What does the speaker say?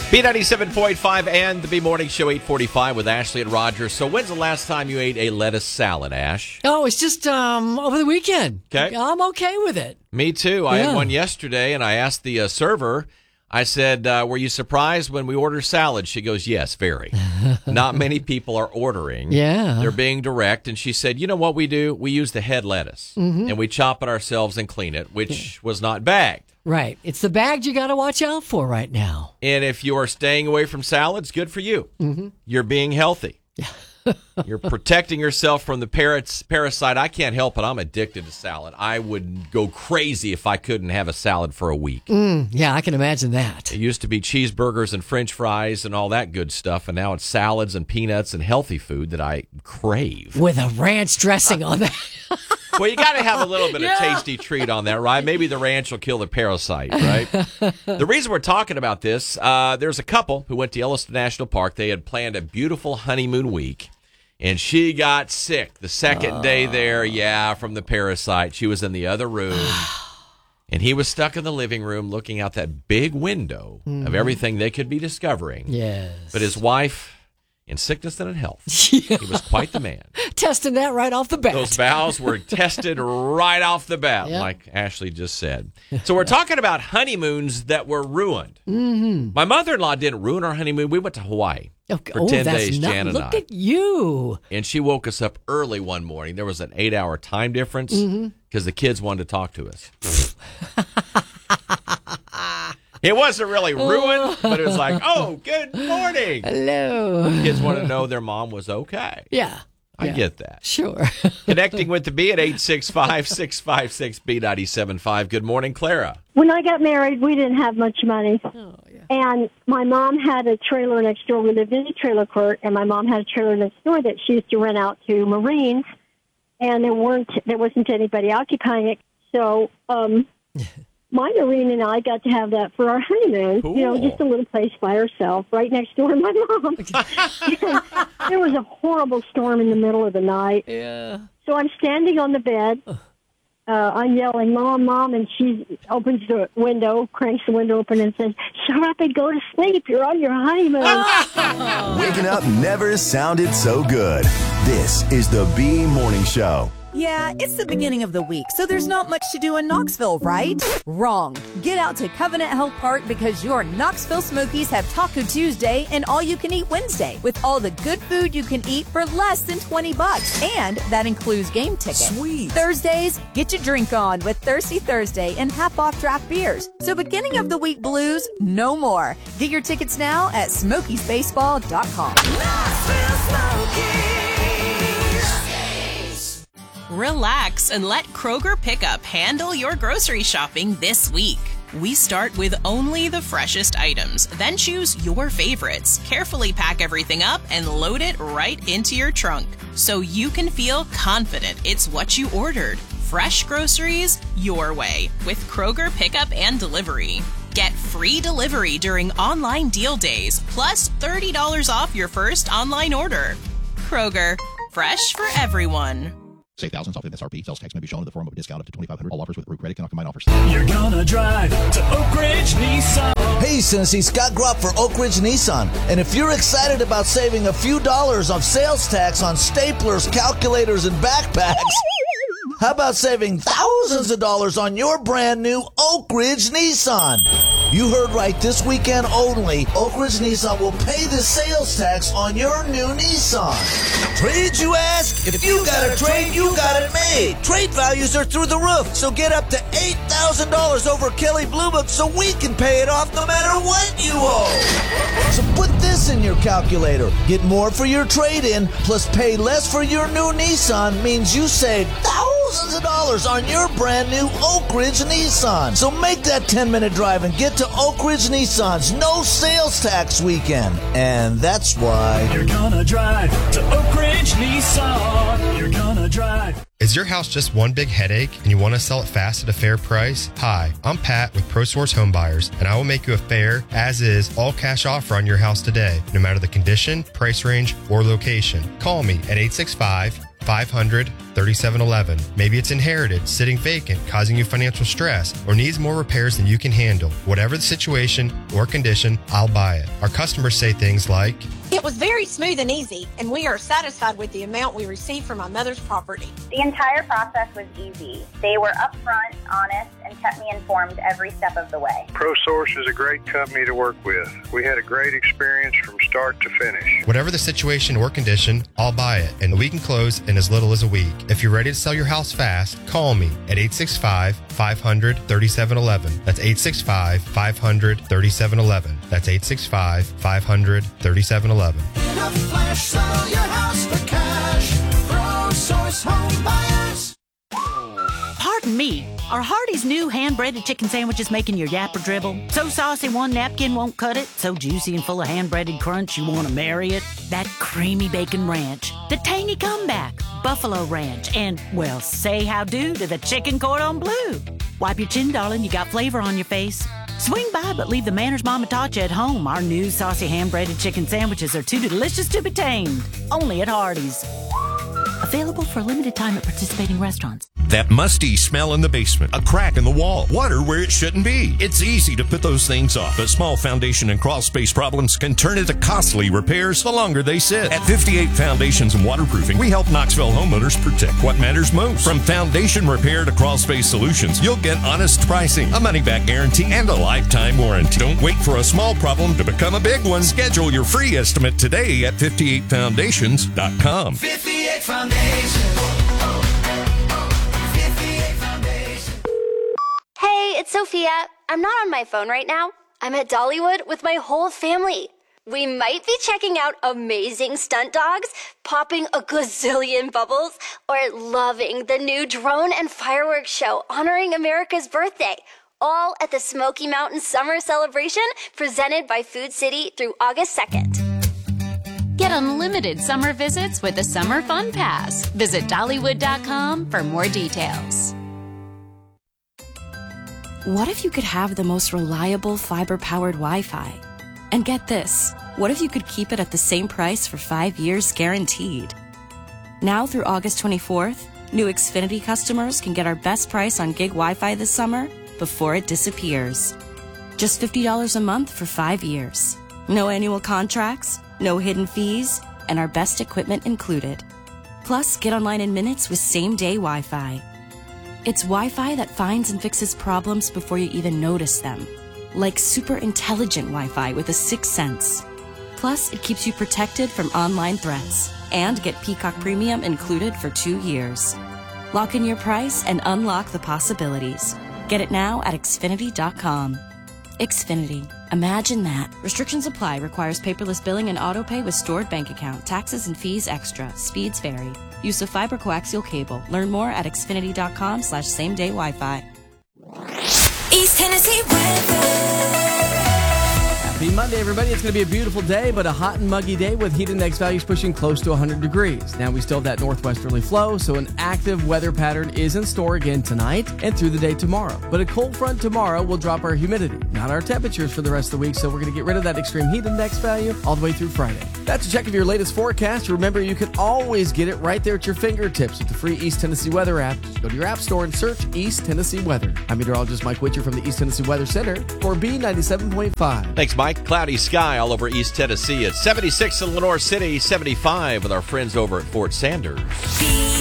B97.5 and the B-Morning Show 845 with Ashley and Roger. So when's the last time you ate a lettuce salad, Ash? Oh, it's just over the weekend. Okay. I'm okay with it. Me too. I had one yesterday, and I asked the server, I said, were you surprised when we order salad? She goes, yes, very. Not many people are ordering. Yeah. They're being direct. And she said, you know what we do? We use the head lettuce, and we chop it ourselves and clean it, which was not bagged. Right. It's the bags you got to watch out for right now. And if you are staying away from salads, good for you. You're being healthy. You're protecting yourself from the parasite. I can't help it. I'm addicted to salad. I would go crazy if I couldn't have a salad for a week. Yeah, I can imagine that. It used to be cheeseburgers and French fries and all that good stuff, and now it's salads and peanuts and healthy food that I crave. With a ranch dressing on that. Well, you got to have a little bit of tasty treat on that, right? Maybe the ranch will kill the parasite, right? The reason we're talking about this, there's a couple who went to Yellowstone National Park. They had planned a beautiful honeymoon week, and she got sick the second day there, from the parasite. She was in the other room, and he was stuck in the living room looking out that big window of everything they could be discovering. Yes. But his wife, in sickness and in health, he was quite the man. Testing that right off the bat. Those vows were tested right off the bat, like Ashley just said. So we're talking about honeymoons that were ruined. My mother-in-law didn't ruin our honeymoon. We went to Hawaii for 10 days, Jan and I. Look at you. And she woke us up early one morning. There was an 8-hour time difference because the kids wanted to talk to us. It wasn't really ruined, but it was like, oh, good morning. Hello. Kids wanted to know their mom was okay. Yeah. I get that. Sure. Connecting with the B at 865-656-B975. Good morning, Clara. When I got married, we didn't have much money. And my mom had a trailer next door. We lived in a trailer court, and my mom had a trailer next door that she used to rent out to Marines, and there wasn't anybody occupying it. So my Marine and I got to have that for our honeymoon. Cool. You know, just a little place by ourselves, right next door to my mom. There was a horrible storm in the middle of the night. Yeah. So I'm standing on the bed. I'm yelling, Mom, Mom, and she opens the window, cranks the window open, and says, shut up and go to sleep. You're on your honeymoon. Waking up never sounded so good. This is the B Morning Show. Yeah, it's the beginning of the week, so there's not much to do in Knoxville, right? Wrong. Get out to Covenant Health Park because your Knoxville Smokies have Taco Tuesday and All-You-Can-Eat Wednesday with all the good food you can eat for less than $20. And that includes game tickets. Sweet. Thursdays, get your drink on with Thirsty Thursday and half-off draft beers. So beginning of the week blues, no more. Get your tickets now at SmokiesBaseball.com. Knoxville Smokies. Relax and let Kroger Pickup handle your grocery shopping this week. We start with only the freshest items, then choose your favorites, carefully pack everything up, and load it right into your trunk so you can feel confident it's what you ordered. Fresh groceries your way with Kroger Pickup and Delivery. Get free delivery during online deal days, plus $30 off your first online order. Kroger, fresh for everyone. Save thousands off MSRP. Sales tax may be shown in the form of a discount up to $2,500. All offers with approved credit cannot combine offers. You're gonna drive to Oak Ridge Nissan. Hey, Cincy, Scott Gropp for Oak Ridge Nissan. And if you're excited about saving a few dollars on sales tax on staplers, calculators, and backpacks, how about saving thousands of dollars on your brand new Oak Ridge Nissan? You heard right. This weekend only, Oak Ridge Nissan will pay the sales tax on your new Nissan. Trade, you ask? If you got a trade, you got it made. Trade values are through the roof, so get up to $8,000 over Kelley Blue Book so we can pay it off no matter what you owe. So put this in your calculator. Get more for your trade-in, plus pay less for your new Nissan means you save thousands of dollars on your brand new Oak Ridge Nissan. So make that 10-minute drive and get to Oak Ridge Nissan's no sales tax weekend. And that's why you're gonna drive to Oak Ridge Nissan. You're gonna drive. Is your house just one big headache and you want to sell it fast at a fair price? Hi, I'm Pat with ProSource Home Buyers, and I will make you a fair, as-is, all-cash offer on your house today, no matter the condition, price range, or location. Call me at 865 866-500-3711. Maybe it's inherited, sitting vacant, causing you financial stress, or needs more repairs than you can handle. Whatever the situation or condition, I'll buy it. Our customers say things like, "It was very smooth and easy, and we are satisfied with the amount we received for my mother's property." The entire process was easy. They were upfront, honest, and kept me informed every step of the way. ProSource is a great company to work with. We had a great experience from start to finish. Whatever the situation or condition, I'll buy it, and we can close in as little as a week. If you're ready to sell your house fast, call me at 865-500-3711. That's 865-500-3711. That's 865-500-3711. In a flash, sell your house for cash. ProSource Home Buyers. Pardon me, are Hardee's new hand-breaded chicken sandwiches making your yapper dribble? So saucy one napkin won't cut it? So juicy and full of hand-breaded crunch you want to marry it? That creamy bacon ranch, the tangy comeback, buffalo ranch, and, well, say how-do to the chicken cordon bleu. Wipe your chin, darling, you got flavor on your face. Swing by, but leave the manners Mama taught you at home. Our new saucy hand-breaded chicken sandwiches are too delicious to be tamed. Only at Hardee's. Available for a limited time at participating restaurants. That musty smell in the basement, a crack in the wall, water where it shouldn't be. It's easy to put those things off, but small foundation and crawl space problems can turn into costly repairs the longer they sit. At 58 Foundations and Waterproofing, we help Knoxville homeowners protect what matters most. From foundation repair to crawl space solutions, you'll get honest pricing, a money-back guarantee, and a lifetime warranty. Don't wait for a small problem to become a big one. Schedule your free estimate today at 58foundations.com. 58 Foundations. Hey, it's Sophia. I'm not on my phone right now. I'm at Dollywood with my whole family. We might be checking out amazing stunt dogs, popping a gazillion bubbles, or loving the new drone and fireworks show honoring America's birthday. All at the Smoky Mountain Summer Celebration presented by Food City through August 2nd. Get unlimited summer visits with the Summer Fun Pass. Visit Dollywood.com for more details. What if you could have the most reliable fiber-powered Wi-Fi? And get this, what if you could keep it at the same price for 5 years guaranteed? Now through August 24th, new Xfinity customers can get our best price on gig Wi-Fi this summer before it disappears. Just $50 a month for 5 years. No annual contracts, no hidden fees, and our best equipment included. Plus, get online in minutes with same-day Wi-Fi. It's Wi-Fi that finds and fixes problems before you even notice them. Like super intelligent Wi-Fi with a sixth sense. Plus, it keeps you protected from online threats. And get Peacock Premium included for 2 years. Lock in your price and unlock the possibilities. Get it now at Xfinity.com. Xfinity. Imagine that. Restrictions apply. Requires paperless billing and auto-pay with stored bank account. Taxes and fees extra. Speeds vary. Use of fiber coaxial cable. Learn more at Xfinity.com/same-day Wi-Fi. East Tennessee weather. Happy Monday, everybody. It's going to be a beautiful day, but a hot and muggy day with heat index values pushing close to 100 degrees. Now, we still have that northwesterly flow, so an active weather pattern is in store again tonight and through the day tomorrow. But a cold front tomorrow will drop our humidity, not our temperatures for the rest of the week, so we're going to get rid of that extreme heat index value all the way through Friday. That's a check of your latest forecast. Remember, you can always get it right there at your fingertips with the free East Tennessee Weather app. Just go to your app store and search East Tennessee Weather. I'm meteorologist Mike Witcher from the East Tennessee Weather Center for B97.5. Thanks, Mike. Cloudy sky all over East Tennessee. It's 76 in Lenore City, 75 with our friends over at Fort Sanders.